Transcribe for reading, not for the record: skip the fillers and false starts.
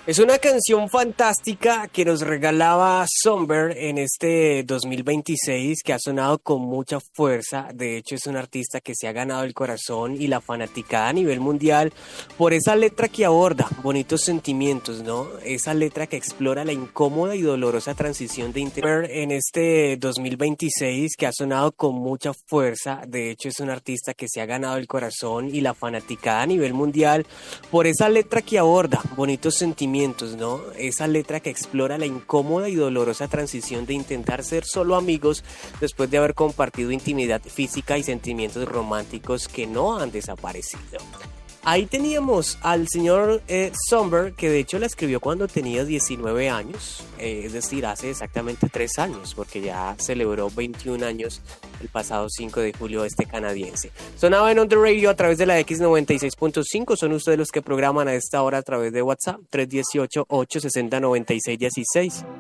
Es una canción fantástica que nos regalaba Somber en este 2026, que ha sonado con mucha fuerza. De hecho, es un artista que se ha ganado el corazón y la fanaticada a nivel mundial por esa letra que aborda bonitos sentimientos, ¿no? Esa letra que explora la incómoda y dolorosa transición de internet en este 2026, que ha sonado con mucha fuerza. De hecho, es un artista que se ha ganado el corazón y la fanaticada a nivel mundial por esa letra que aborda bonitos sentimientos, ¿no? Esa letra que explora la incómoda y dolorosa transición de intentar ser solo amigos después de haber compartido intimidad física y sentimientos románticos que no han desaparecido. Ahí teníamos al señor Somber, que de hecho la escribió cuando tenía 19 años, es decir, hace exactamente 3 años, porque ya celebró 21 años el pasado 5 de julio este canadiense. Sonaba en On The Radio a través de la X96.5, son ustedes los que programan a esta hora a través de WhatsApp, 318-860-9616.